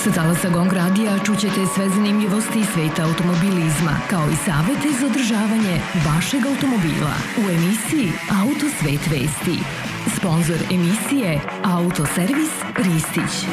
Sa talasa Gong radija čućete sve zanimljivosti iz sveta automobilizma, kao i savete za održavanje vašeg automobila u emisiji Auto svet vesti. Sponzor emisije Autoservis Ristić.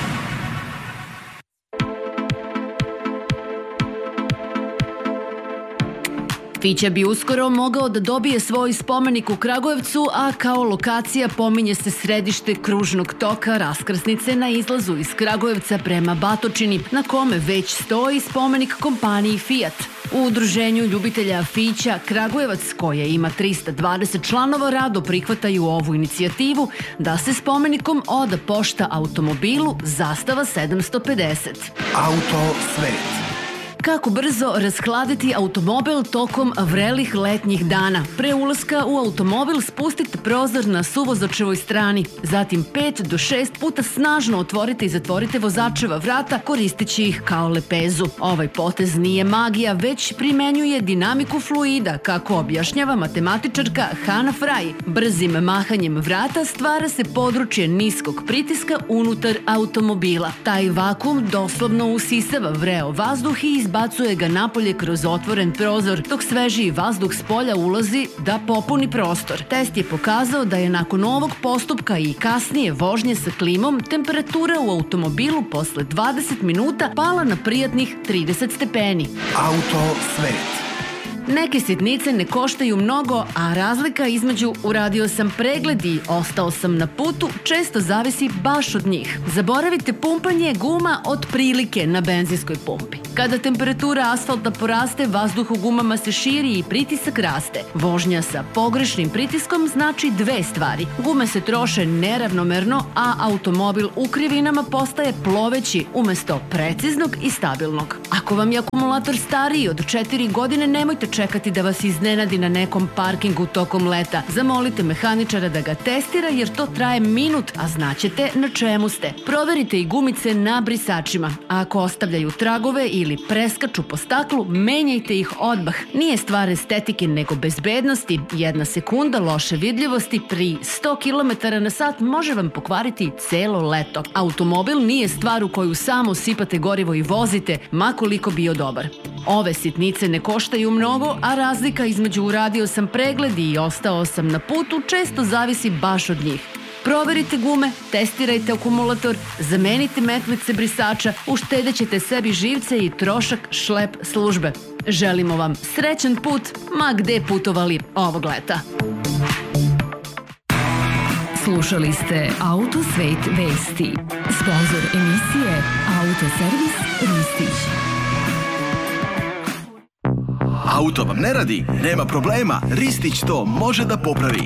Fića bi uskoro mogao da dobije svoj spomenik u Kragujevcu, a kao lokacija pominje se središte kružnog toka raskrsnice na izlazu iz Kragujevca prema Batočini, na kome već stoji spomenik kompaniji Fiat. U udruženju ljubitelja Fića Kragujevac, koje ima 320 članova, rado prihvataju ovu inicijativu da se spomenikom oda pošta automobilu Zastava 750. Auto svet. Kako brzo rashladiti automobil tokom vrelih letnjih dana? Pre ulaska u automobil spustite prozor na suvozačevoj strani, zatim 5 do 6 puta snažno otvorite i zatvorite vozačeva vrata koristeći ih kao lepezu. Ovaj potez nije magija, već primenjuje dinamiku fluida, kako objašnjava matematičarka Hana Fraj. Brzim mahanjem vrata stvara se područje niskog pritiska unutar automobila. Taj vakum doslovno usisava vreo vazduh i izbacuje ga napolje kroz otvoren prozor, dok svežiji vazduh s polja ulazi da popuni prostor. Test je pokazao da je nakon ovog postupka i kasnije vožnje sa klimom temperatura u automobilu posle 20 minuta pala na prijatnih 30 stepeni. Auto svet. Neke sitnice ne koštaju mnogo, a razlika između uradio sam pregled i ostao sam na putu često zavisi baš od njih. Zaboravite pumpanje guma od prilike na benzinskoj pumpi. Kada temperatura asfalta poraste, vazduh u gumama se širi i pritisak raste. Vožnja sa pogrešnim pritiskom znači dve stvari. Gume se troše neravnomerno, a automobil u krivinama postaje ploveći umesto preciznog i stabilnog. Ako vam je akumulator stariji od 4 godine, nemojte čekati da vas iznenadi na nekom parkingu tokom leta. Zamolite mehaničara da ga testira jer to traje minut, a znaćete na čemu ste. Proverite i gumice na brisačima. A ako ostavljaju tragove ili preskaču po staklu, menjajte ih odmah. Nije stvar estetike nego bezbednosti. 1 sekunda loše vidljivosti pri 100 km na sat može vam pokvariti celo leto. Automobil nije stvar u koju samo sipate gorivo i vozite, ma koliko bio dobar. Ove sitnice ne koštaju mnogo, a razlika između uradio sam pregled i ostao sam na putu često zavisi baš od njih. Proverite gume, testirajte akumulator, zamenite metlice brisača, uštedećete sebi živce i trošak šlep službe. Želimo vam srećan put, ma gde putovali ovog leta. Slušali ste Auto svet vesti. Sponzor emisije Autoservis Ristić. Auto vam ne radi? Nema problema, Ristić to može da popravi.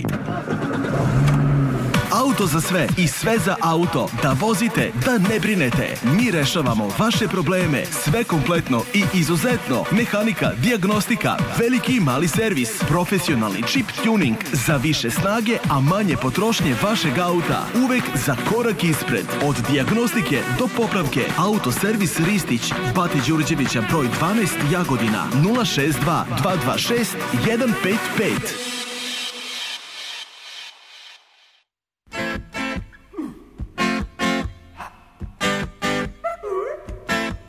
Auto za sve i sve za auto. Da vozite, da ne brinete. Mi rešavamo vaše probleme. Sve kompletno i izuzetno. Mehanika, dijagnostika, veliki i mali servis, profesionalni chip tuning za više snage, a manje potrošnje vašeg auta. Uvek za korak ispred. Od dijagnostike do popravke. Autoservis Ristić, Bati Đurđevića broj 12, Jagodina, 062 226 155.